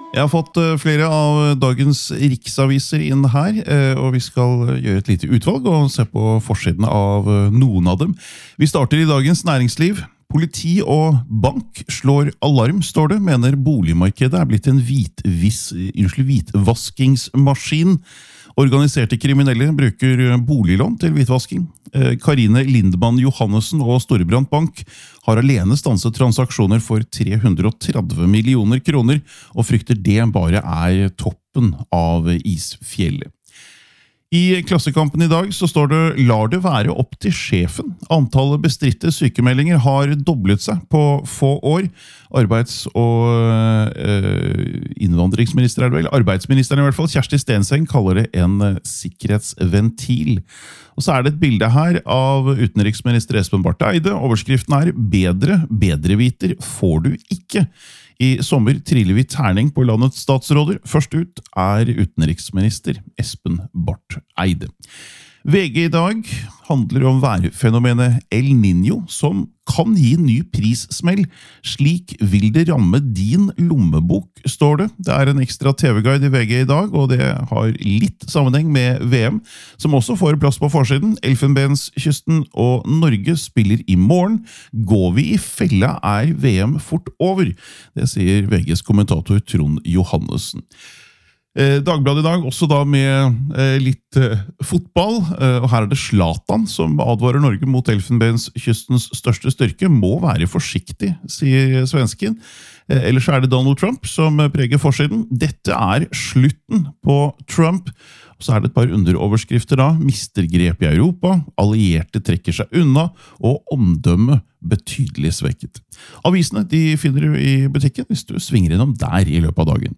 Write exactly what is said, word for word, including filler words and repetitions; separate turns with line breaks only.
Jeg har fått eh, flere av dagens riksaviser inn her, eh, og vi skal gjøre et lite utvalg og se på forsiden av eh, noen av dem. Vi starter i Dagens Næringsliv. Politi og bank slår alarm, står det, mener boligmarkedet er blitt en hvitvis, unnskyld, hvitvaskingsmaskin. Organiserte kriminelle bruker boliglån til hvitvasking. Eh, Karine Lindmann Johannessen og Storebrand Bank har alene stanset transaksjoner for tre hundre og tretti millioner kroner, og frykter det bare er toppen av isfjellet. I Klassekampen i dag så står det «Lar det være opp til sjefen». Antallet bestridte sykemeldinger har doblet seg på få år. Arbeids- og øh, innvandringsminister er det vel, arbeidsministeren i hvert fall, Kjersti Stenseng, kaller det en sikkerhetsventil. Og så er det et bilde her av utenriksminister Espen Barth Eide. Overskriften er «Bedre, bedreviter får du ikke». I sommer triller vi terning på landets statsråder. Først ut er utenriksminister Espen Barth Eide. V G i dag handler om værfenomenet El Niño, som kan gi ny prissmell. Slik vil det ramme din lommebok, står det. Det er en ekstra T V-guide i V G i dag, og det har litt sammenheng med V M, som også får plass på forsiden. Elfenbenskysten og Norge spiller i morgen. Går vi i fella er V M fort over. Det sier V G's kommentator Trond Johannessen. Eh, Dagbladet i dag, også da med eh, litt eh, fotball, eh, og her er det Zlatan som advarer Norge mot Elfenbenskystens største styrke. Må være forsiktig, sier svensken. Eh, ellers er det Donald Trump som preger forsiden. Dette er slutten på Trump. Og så er det et par underoverskrifter da. Mistergrep i Europa, allierte trekker seg unna, og omdømme betydelig svekket. Avisene de finner du i butikken hvis du svinger innom der i løpet av dagen.